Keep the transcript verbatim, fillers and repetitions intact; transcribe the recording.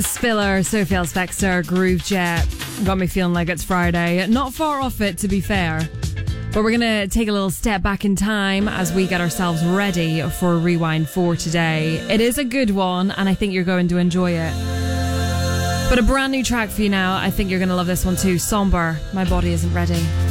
Spiller, Sophie Ellis-Bextor, Groove Jet. Got me feeling like it's Friday. Not far off it, to be fair. But we're going to take a little step back in time as we get ourselves ready for Rewind for today. It is a good one, and I think you're going to enjoy it. But a brand new track for you now. I think you're going to love this one too. Somber, My Body Isn't Ready.